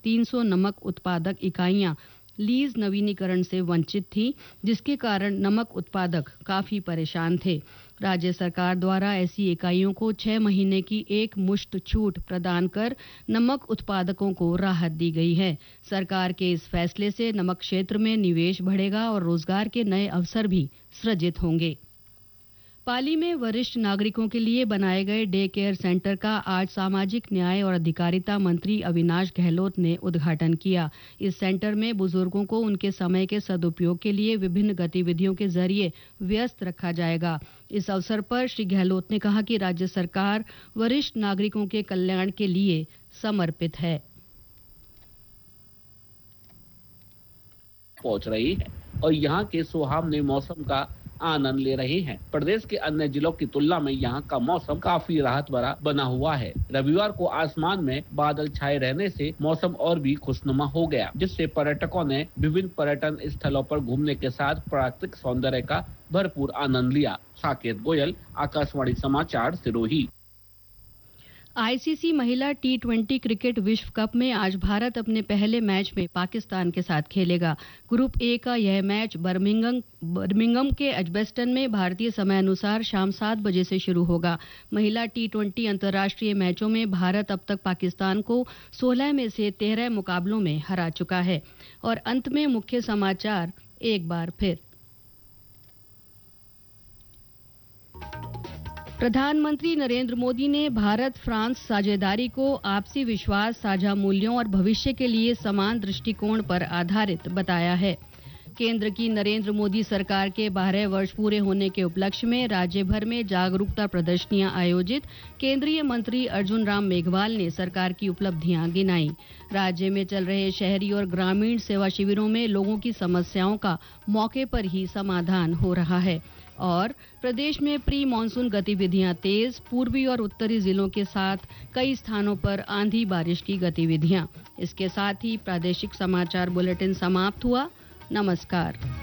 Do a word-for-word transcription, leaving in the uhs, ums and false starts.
तीन सौ नमक उत्पादक इकाइयां लीज नवीनीकरण से वंचित थी, जिसके कारण नमक उत्पादक काफी परेशान थे। राज्य सरकार द्वारा ऐसी इकाइयों को छह महीने की एक मुश्त छूट प्रदान कर नमक उत्पादकों को राहत दी गई है। सरकार के इस फैसले से नमक क्षेत्र में निवेश बढ़ेगा और रोजगार के नए अवसर भी सृजित होंगे। पाली में वरिष्ठ नागरिकों के लिए बनाए गए डे केयर सेंटर का आज सामाजिक न्याय और अधिकारिता मंत्री अविनाश गहलोत ने उद्घाटन किया। इस सेंटर में बुजुर्गों को उनके समय के सदुपयोग के लिए विभिन्न गतिविधियों के जरिए व्यस्त रखा जाएगा। इस अवसर पर श्री गहलोत ने कहा कि राज्य सरकार वरिष्ठ नागरिकों के कल्याण के लिए समर्पित है। पहुंच रही है और यहाँ के सुहावने मौसम का आनंद ले रहे हैं। प्रदेश के अन्य जिलों की तुलना में यहाँ का मौसम काफी राहत भरा बना हुआ है। रविवार को आसमान में बादल छाए रहने से मौसम और भी खुशनुमा हो गया, जिससे पर्यटकों ने विभिन्न पर्यटन स्थलों पर घूमने के साथ प्राकृतिक सौंदर्य का भरपूर आनंद लिया। साकेत गोयल, आकाशवाणी समाचार, सिरोही। आईसीसी महिला टी ट्वेंटी क्रिकेट विश्व कप में आज भारत अपने पहले मैच में पाकिस्तान के साथ खेलेगा। ग्रुप ए का यह मैच बर्मिंघम बर्मिंघम के एजबेस्टन में भारतीय समय अनुसार शाम सात बजे से शुरू होगा। महिला टी ट्वेंटी अंतर्राष्ट्रीय मैचों में भारत अब तक पाकिस्तान को सोलह में से तेरह मुकाबलों में हरा चुका है। और अंत में मुख्य समाचार एक बार फिर। प्रधानमंत्री नरेंद्र मोदी ने भारत फ्रांस साझेदारी को आपसी विश्वास, साझा मूल्यों और भविष्य के लिए समान दृष्टिकोण पर आधारित बताया है। केंद्र की नरेंद्र मोदी सरकार के बारह वर्ष पूरे होने के उपलक्ष्य में राज्य भर में जागरूकता प्रदर्शनियां आयोजित। केंद्रीय मंत्री अर्जुन राम मेघवाल ने सरकार की उपलब्धियां गिनाई। राज्य में चल रहे शहरी और ग्रामीण सेवा शिविरों में लोगों की समस्याओं का मौके पर ही समाधान हो रहा है। और प्रदेश में प्री मानसून गतिविधियां तेज, पूर्वी और उत्तरी जिलों के साथ कई स्थानों पर आंधी बारिश की गतिविधियां। इसके साथ ही प्रादेशिक समाचार बुलेटिन समाप्त हुआ। नमस्कार।